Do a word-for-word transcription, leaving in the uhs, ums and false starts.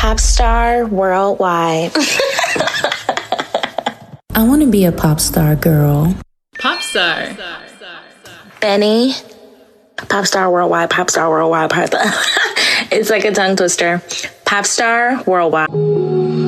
Pop star worldwide. I want to be a pop star girl. Pop star. Benny. Pop star worldwide, pop star worldwide. Pop star. It's like a tongue twister. Pop star worldwide.